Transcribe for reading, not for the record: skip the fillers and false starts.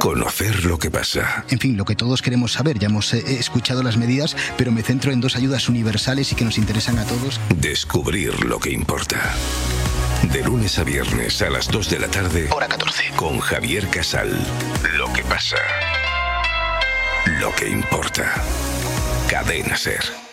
Conocer lo que pasa. En fin, lo que todos queremos saber. Ya hemos escuchado las medidas, pero me centro en 2 ayudas universales y que nos interesan a todos. Descubrir lo que importa. De lunes a viernes a las 2 de la tarde. Hora 14. Con Javier Casal. Lo que pasa. Lo que importa. Cadena SER.